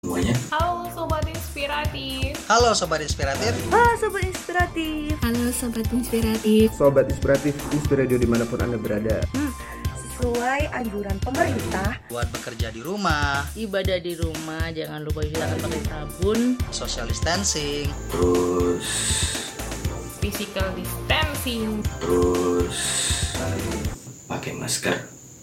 semuanya. Halo Sobat Inspiratif. Halo Sobat Inspiratif. Halo Sobat Inspiratif. Halo Sobat Inspiratif. Sobat Inspiratif, Inspiradio dimanapun Anda berada. Sesuai anjuran pemerintah, Buat bekerja di rumah, ibadah di rumah, jangan lupa cuci tangan pakai sabun, social distancing, Terus Physical distancing. pakai masker.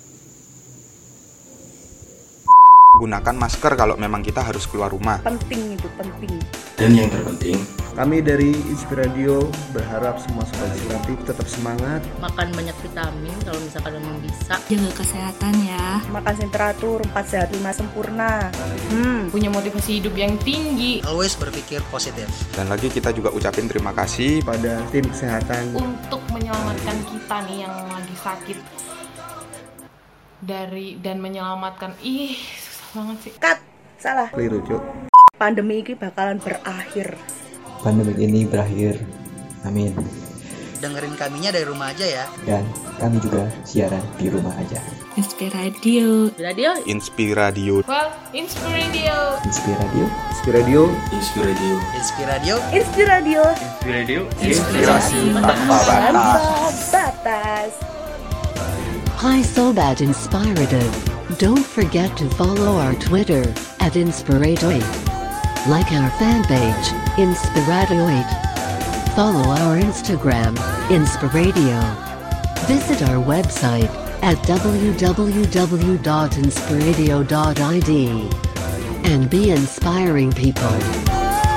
Gunakan masker kalau memang kita harus keluar rumah. penting. Dan yang terpenting, Kami dari Inspiradio berharap semua Sobat Inspiratif tetap semangat. makan banyak vitamin kalau misalkan memang bisa. Jaga kesehatan ya. makan yang teratur, 4 sehat 5 sempurna. Punya motivasi hidup yang tinggi always berpikir positif. Dan lagi kita juga ucapin terima kasih Pada tim kesehatan, untuk menyelamatkan kita nih yang lagi sakit dan menyelamatkan susah banget sih. Cut, salah. keliru Cuk. Pandemi ini bakalan berakhir. Pandemi ini berakhir, amin. Dengerin kaminya dari rumah aja ya. Dan kami juga siaran di rumah aja. Inspiradio. Radio Inspiradio. Well, Inspiradio. Inspiradio. Inspiradio, Inspiradio. Inspiradio. Inspiradio. Inspirasi tanpa Batas. Hi Sobat Inspirative. Don't forget to follow our Twitter @Inspiradio. Like our fan page, Inspiradio8. Follow our Instagram, Inspiradio. Visit our website at www.inspiradio.id. And be inspiring people.